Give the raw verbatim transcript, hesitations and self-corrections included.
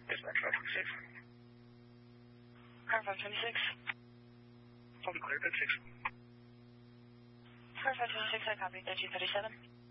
Dispatch five twenty-six. Car five twenty-six. I'll be clear, good six. Car five twenty-six, I copy. thirteen thirty-seven.